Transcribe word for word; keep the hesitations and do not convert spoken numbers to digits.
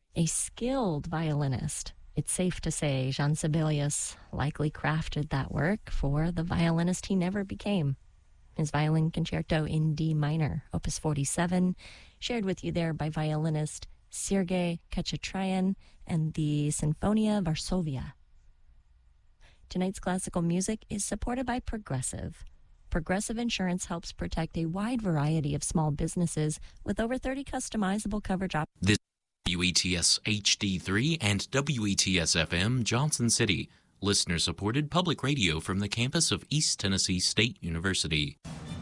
A skilled violinist. It's safe to say Jean Sibelius likely crafted that work for the violinist he never became. His Violin Concerto in D minor, opus forty-seven, shared with you there by violinist Sergei Khachatryan and the Sinfonia Varsovia. Tonight's classical music is supported by Progressive. Progressive Insurance helps protect a wide variety of small businesses with over thirty customizable coverage options. This is W E T S H D three and W E T S F M Johnson City, listener-supported public radio from the campus of East Tennessee State University.